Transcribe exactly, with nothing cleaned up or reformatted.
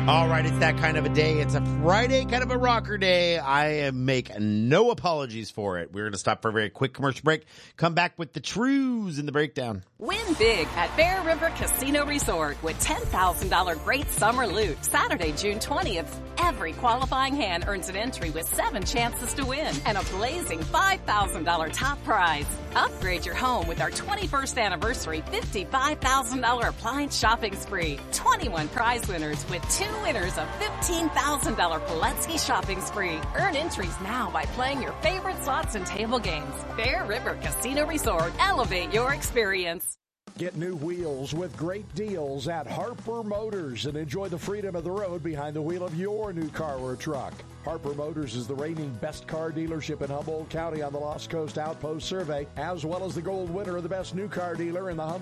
All right, it's that kind of a day. It's a Friday, kind of a rocker day. I make no apologies for it. We're going to stop for a very quick commercial break. Come back with the truths in the breakdown. Win big at Bear River Casino Resort with ten thousand dollars great summer loot. Saturday, June twentieth. Every qualifying hand earns an entry with seven chances to win and a blazing five thousand dollars top prize. Upgrade your home with our twenty-first anniversary fifty-five thousand dollars appliance shopping spree. twenty-one prize winners with two winners of fifteen thousand dollars Pulaski shopping spree. Earn entries now by playing your favorite slots and table games. Bear River Casino Resort. Elevate your experience. Get new wheels with great deals at Harper Motors and enjoy the freedom of the road behind the wheel of your new car or truck. Harper Motors is the reigning best car dealership in Humboldt County on the Lost Coast Outpost Survey, as well as the gold winner of the best new car dealer in the Humboldt